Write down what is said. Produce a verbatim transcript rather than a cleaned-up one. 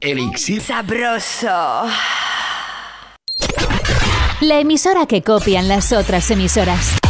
Elixir. Sabroso. La emisora que copian las otras emisoras.